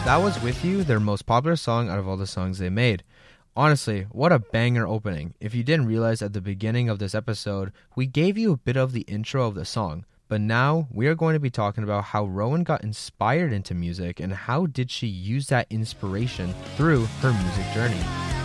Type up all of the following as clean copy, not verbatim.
That was With You, their most popular song out of all the songs they made. Honestly, what a banger opening. If you didn't realize at the beginning of this episode, we gave you a bit of the intro of the song. But now, we are going to be talking about how Rowan got inspired into music and how did she use that inspiration through her music journey.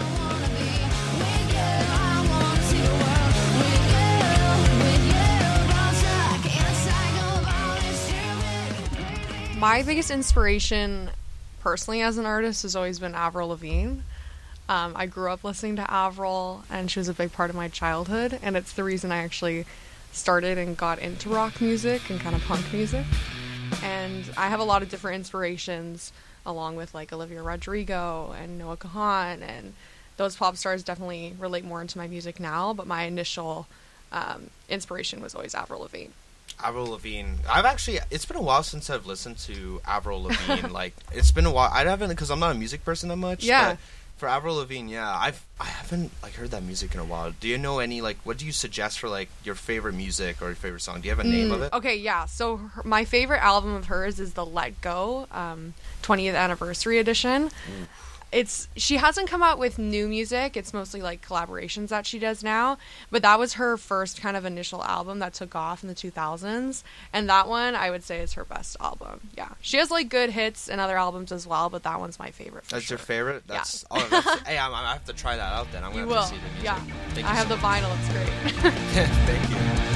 My biggest inspiration, personally as an artist, has always been Avril Lavigne. I grew up listening to Avril, and she was a big part of my childhood, and it's the reason I actually started and got into rock music and kind of punk music. And I have a lot of different inspirations, along with like Olivia Rodrigo and Noah Kahan, and those pop stars definitely relate more into my music now, but my initial inspiration was always Avril Lavigne. Avril Lavigne. It's been a while since I've listened to Avril Lavigne. Like, it's been a while. I haven't, because I'm not a music person that much. Yeah. But for Avril Lavigne, yeah, I haven't like heard that music in a while. Do you know any, like, what do you suggest for like your favorite music or your favorite song? Do you have a name of it? Okay, yeah. So my favorite album of hers is the Let Go 20th Anniversary Edition. She hasn't come out with new music. It's mostly like collaborations that she does now. But that was her first kind of initial album that took off in the 2000s. And that one, I would say, is her best album. Yeah. She has like good hits and other albums as well, but that one's my favorite for That's sure. your favorite? Yeah. Hey, I have to try that out then. I'm going to have to see the music. Yeah. I have the vinyl. It's great. Thank you.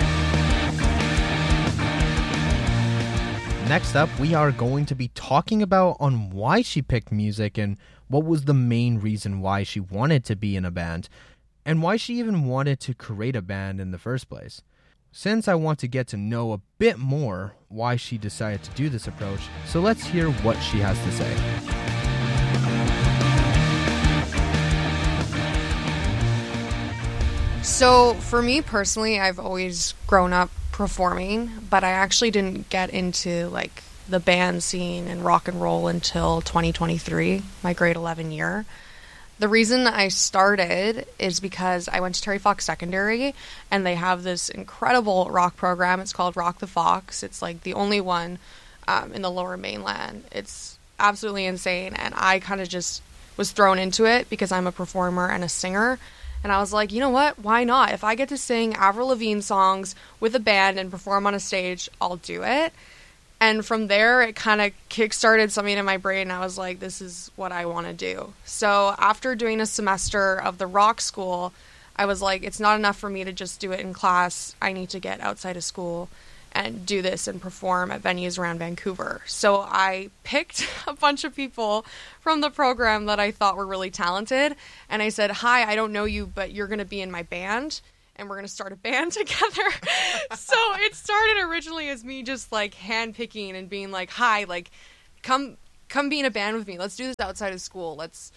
Next up, we are going to be talking about on why she picked music and what was the main reason why she wanted to be in a band, and why she even wanted to create a band in the first place. Since I want to get to know a bit more why she decided to do this approach, so let's hear what she has to say. So for me personally, I've always grown up performing, but I actually didn't get into like the band scene and rock and roll until 2023, my grade 11 year. The reason I started is because I went to Terry Fox Secondary, and they have this incredible rock program. It's called Rock the Fox. It's like the only one in the Lower Mainland. It's absolutely insane, and I kind of just was thrown into it because I'm a performer and a singer. And I was like, you know what? Why not? If I get to sing Avril Lavigne songs with a band and perform on a stage, I'll do it. And from there, it kind of kickstarted something in my brain. I was like, this is what I want to do. So after doing a semester of the rock school, I was like, it's not enough for me to just do it in class. I need to get outside of school and do this and perform at venues around Vancouver. So I picked a bunch of people from the program that I thought were really talented. And I said, hi, I don't know you, but you're going to be in my band. And we're going to start a band together. So it started originally as me just like handpicking and being like, hi, like come be in a band with me. Let's do this outside of school. Let's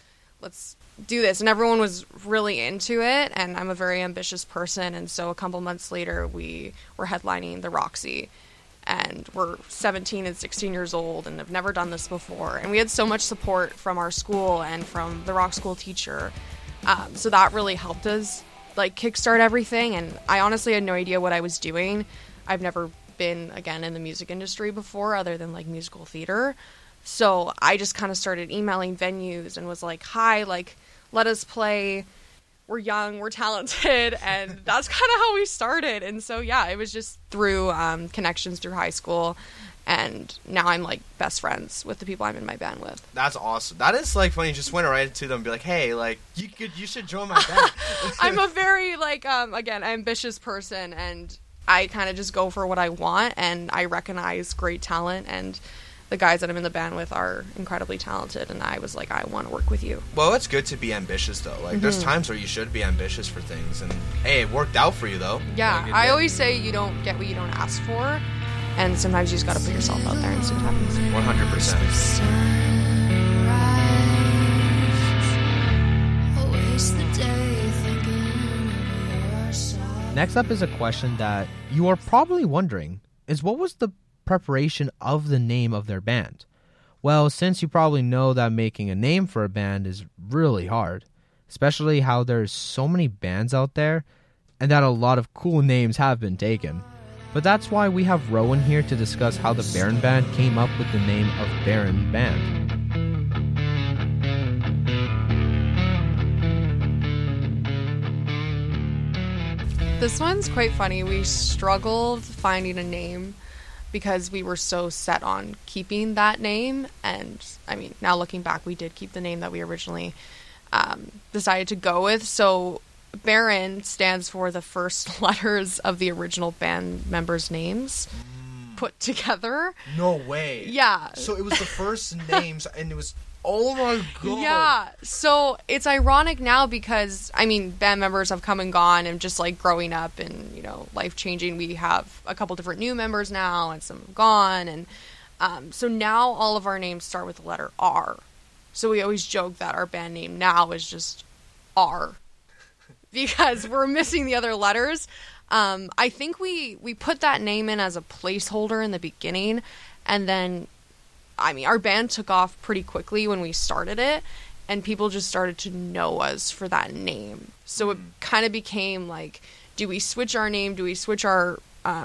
do this. And everyone was really into it. And I'm a very ambitious person. And so a couple months later, we were headlining the Roxy. And we're 17 and 16 years old and have never done this before. And we had so much support from our school and from the rock school teacher. So that really helped us like kickstart everything. And I honestly had no idea what I was doing. I've never been, again, in the music industry before other than like musical theater. So I just kind of started emailing venues and was like, hi, like, let us play. We're young, we're talented. And that's kind of how we started. And so, yeah, it was just through connections through high school. And now I'm like best friends with the people I'm in my band with. That's awesome. That is like funny. You just went right to them and be like, hey, like you should join my band. I'm a very like again, ambitious person, and I kind of just go for what I want, and I recognize great talent, and the guys that I'm in the band with are incredibly talented, and I was like, I want to work with you. Well, it's good to be ambitious though. Like there's times where you should be ambitious for things, and hey, it worked out for you though. Yeah, like, I always say you don't get what you don't ask for. And sometimes you just got to put yourself out there and see what happens. 100%. Next up is a question that you are probably wondering, is what was the preparation of the name of their band? Well, since you probably know that making a name for a band is really hard, especially how there's so many bands out there, and that a lot of cool names have been taken. But that's why we have Rowan here to discuss how the Baron Band came up with the name of Baron Band. This one's quite funny. We struggled finding a name because we were so set on keeping that name. And I mean, now looking back, we did keep the name that we originally decided to go with. So Baron stands for the first letters of the original band members' names put together. No way. Yeah. So it was the first names, and it was, oh my god. Yeah. So it's ironic now because, I mean, band members have come and gone, and just like growing up and, you know, life changing, we have a couple different new members now, and some have gone. And so now all of our names start with the letter R. So we always joke that our band name now is just R because we're missing the other letters. I think we put that name in as a placeholder in the beginning, and then, I mean, our band took off pretty quickly when we started it, and people just started to know us for that name. So it kind of became like, do we switch our name? Do we switch our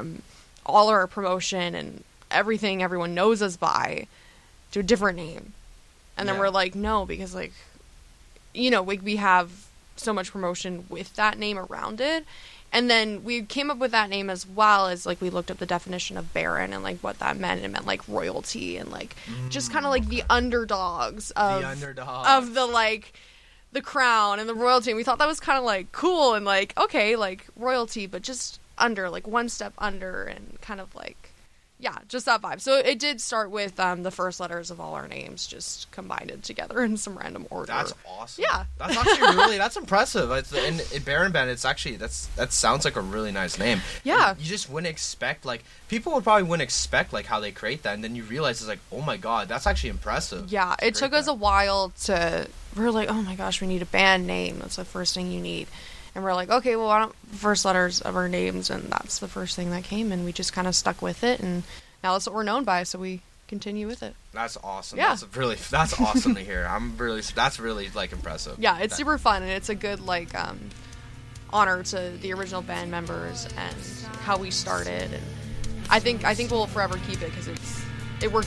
all our promotion and everything everyone knows us by to a different name? And then we're like, no, because, like, you know, we have so much promotion with that name around it. And then we came up with that name as well as, like, we looked up the definition of Baron and, like, what that meant. It meant, like, royalty and, like, just kind of, like, the underdogs of the, like, the crown and the royalty. And we thought that was kind of, like, cool and, like, okay, like, royalty, but just under, like, one step under and kind of, like, yeah, just that vibe. So it did start with the first letters of all our names just combined together in some random order. That's awesome. Yeah. That's actually really, that's impressive. It's, in Baron Band, it's actually, that sounds like a really nice name. Yeah. You just wouldn't expect, like, people would probably wouldn't expect, like, how they create that, and then you realize it's like, oh my god, that's actually impressive. Yeah, it took us a while to, we're like, oh my gosh, we need a band name. That's the first thing you need. And we're like, okay, well, why don't first letters of our names, and that's the first thing that came, and we just kind of stuck with it, and now that's what we're known by, so we continue with it. That's awesome. Yeah. That's awesome to hear. That's really, like, impressive. Yeah, it's super fun, and it's a good, like, honor to the original band members and how we started, and I think we'll forever keep it because it worked